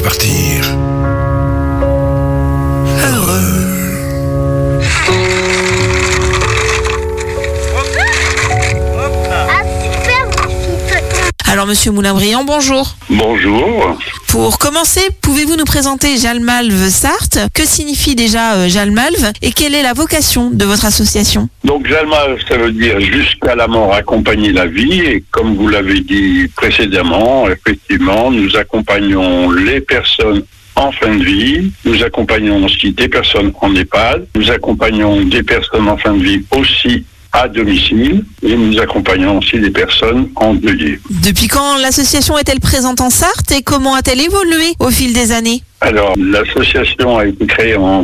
repartir heureux. Alors, Monsieur Moulin-Briand, bonjour. Bonjour. Pour commencer, pouvez-vous nous présenter Jalmalve Sarthe? Que signifie déjà Jalmalve et quelle est la vocation de votre association? Donc Jalmalve, ça veut dire jusqu'à la mort accompagner la vie, et comme vous l'avez dit précédemment, effectivement, nous accompagnons les personnes en fin de vie, nous accompagnons aussi des personnes en EHPAD, nous accompagnons des personnes en fin de vie aussi à domicile, et nous accompagnons aussi des personnes endeuillées. Depuis quand l'association est-elle présente en Sarthe et comment a-t-elle évolué au fil des années? Alors, l'association a été créée en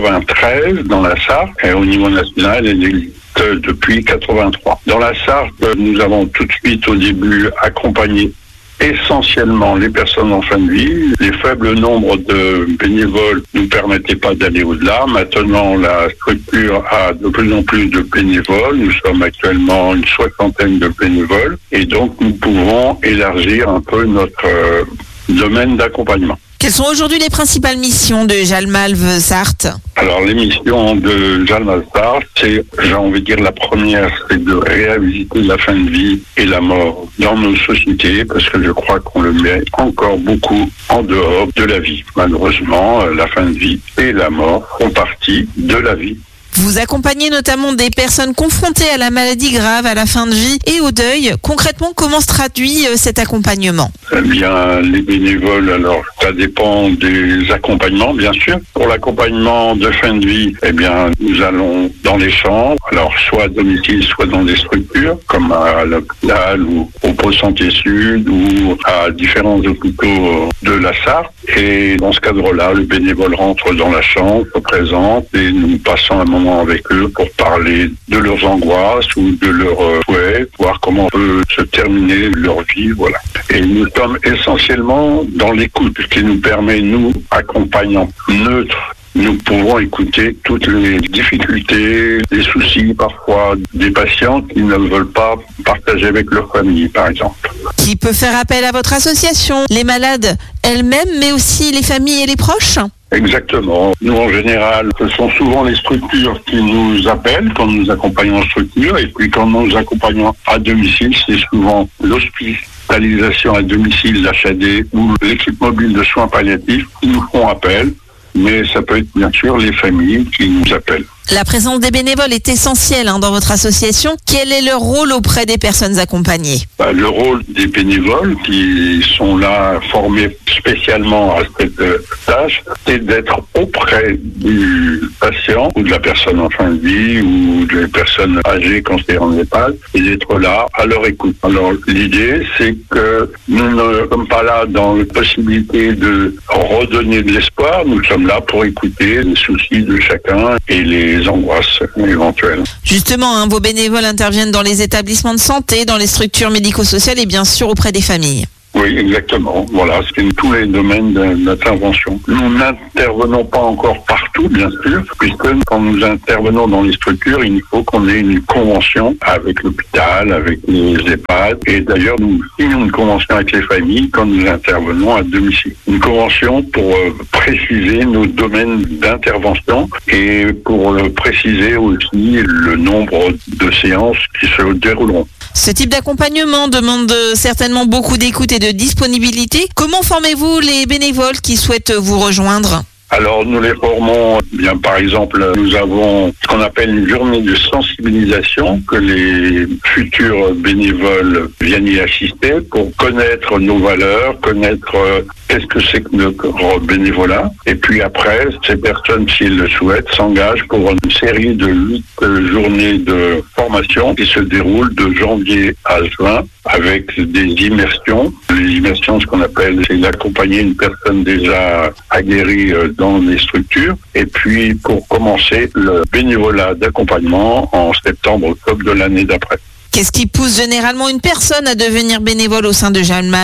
93 dans la Sarthe, et au niveau national, elle existe depuis 83. Dans la Sarthe, nous avons tout de suite au début accompagné essentiellement les personnes en fin de vie. Les faibles nombres de bénévoles ne nous permettaient pas d'aller au-delà. Maintenant, la structure a de plus en plus de bénévoles. Nous sommes actuellement une 60aine de bénévoles et donc nous pouvons élargir un peu notre domaine d'accompagnement. Quelles sont aujourd'hui les principales missions de Jalmalve Sarthe? Alors, les missions de Jalmalve Sarthe, c'est, j'ai envie de dire, la première, c'est de réhabiliter la fin de vie et la mort dans nos sociétés, parce que je crois qu'on le met encore beaucoup en dehors de la vie. Malheureusement, la fin de vie et la mort font partie de la vie. Vous accompagnez notamment des personnes confrontées à la maladie grave, à la fin de vie et au deuil. Concrètement, comment se traduit cet accompagnement? Eh bien, les bénévoles, alors, ça dépend des accompagnements, bien sûr. Pour l'accompagnement de fin de vie, eh bien, nous allons dans les chambres, alors, soit à domicile, soit dans des structures, comme à l'hôpital ou au Pôle Santé Sud ou à différents hôpitaux de la Sarthe. Et dans ce cadre-là, le bénévole rentre dans la chambre, se présente et nous passons un moment avec eux pour parler de leurs angoisses ou de leurs souhaits, voir comment on peut se terminer leur vie, voilà. Et nous sommes essentiellement dans l'écoute, ce qui nous permet, nous, accompagnants neutres, nous pouvons écouter toutes les difficultés, les soucis parfois des patients qui ne veulent pas partager avec leur famille, par exemple. Qui peut faire appel à votre association? Les malades elles-mêmes, mais aussi les familles et les proches? Exactement. Nous, en général, ce sont souvent les structures qui nous appellent quand nous accompagnons en structure, et puis quand nous accompagnons à domicile, c'est souvent l'hospitalisation à domicile, l'HAD, ou l'équipe mobile de soins palliatifs qui nous font appel. Mais ça peut être bien sûr les familles qui nous appellent. La présence des bénévoles est essentielle dans votre association. Quel est leur rôle auprès des personnes accompagnées? Le rôle des bénévoles qui sont là formés spécialement à cette tâche, c'est d'être auprès du patient ou de la personne en fin de vie ou des personnes âgées quand c'est en EHPAD et d'être là à leur écoute. Alors l'idée, c'est que nous ne sommes pas là dans la possibilité de redonner de l'espoir. Nous sommes là pour écouter les soucis de chacun et les angoisses éventuelles. Justement, vos bénévoles interviennent dans les établissements de santé, dans les structures médico-sociales et bien sûr auprès des familles. Oui, exactement. Voilà, c'est tous les domaines d'intervention. Nous n'intervenons pas encore partout, bien sûr, puisque quand nous intervenons dans les structures, il faut qu'on ait une convention avec l'hôpital, avec les EHPAD. Et d'ailleurs, nous signons une convention avec les familles quand nous intervenons à domicile. Une convention pour préciser nos domaines d'intervention et pour préciser aussi le nombre de séances qui se dérouleront. Ce type d'accompagnement demande certainement beaucoup d'écoute et de disponibilité. Comment formez-vous les bénévoles qui souhaitent vous rejoindre ? Alors, nous les formons, bien, par exemple, nous avons ce qu'on appelle une journée de sensibilisation que les futurs bénévoles viennent y assister pour connaître nos valeurs, connaître qu'est-ce que c'est que notre bénévolat. Et puis après, ces personnes, s'ils le souhaitent, s'engagent pour une série de 8 journées de formation qui se déroulent de janvier à juin avec des immersions. Les immersions, ce qu'on appelle, c'est d'accompagner une personne déjà aguerrie dans les structures. Et puis, pour commencer, le bénévolat d'accompagnement en septembre-octobre de l'année d'après. Qu'est-ce qui pousse généralement une personne à devenir bénévole au sein de Jalmalve ?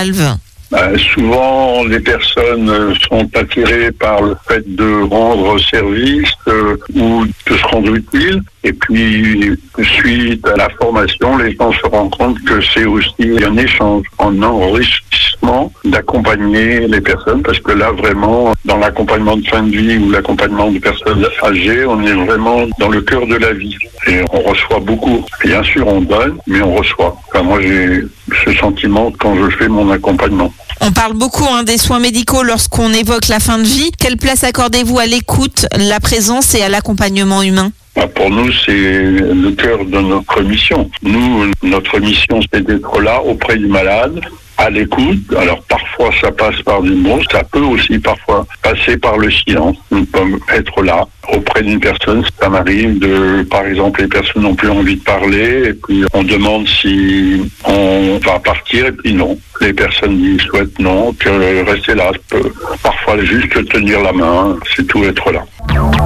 Souvent, les personnes sont attirées par le fait de rendre service ou de se rendre utile. Et puis, suite à la formation, les gens se rendent compte que c'est aussi un échange, un enrichissement d'accompagner les personnes, parce que là, vraiment, dans l'accompagnement de fin de vie ou l'accompagnement de personnes âgées, on est vraiment dans le cœur de la vie. Et on reçoit beaucoup. Bien sûr, on donne, mais on reçoit. Enfin, moi, j'ai ce sentiment quand je fais mon accompagnement. On parle beaucoup des soins médicaux lorsqu'on évoque la fin de vie. Quelle place accordez-vous à l'écoute, la présence et à l'accompagnement humain ? Pour nous, c'est le cœur de notre mission. Nous, notre mission, c'est d'être là auprès du malade, à l'écoute. Alors parfois, ça passe par du mot, ça peut aussi parfois passer par le silence. Nous pouvons être là auprès d'une personne. Ça m'arrive par exemple, les personnes n'ont plus envie de parler, et puis on demande si on va partir, et puis non. Les personnes disent souhaitent non, que rester là. Parfois juste tenir la main, c'est tout, être là.